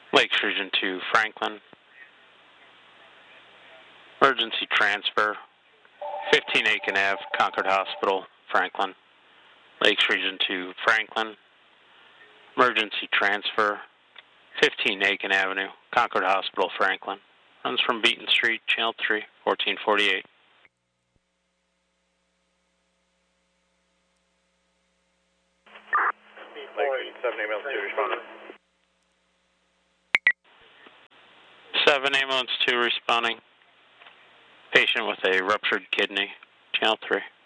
Lakes Region 2, Franklin. Emergency transfer, 15 Aiken Ave, Concord Hospital, Franklin. Lakes Region 2, Franklin. Emergency transfer, 15 Aiken Avenue, Concord Hospital, Franklin. Runs from Beaton Street, Channel 3, 1448. Lake 7 ambulance 2 responding. 7 ambulance 2 responding. Patient with a ruptured kidney, Channel 3.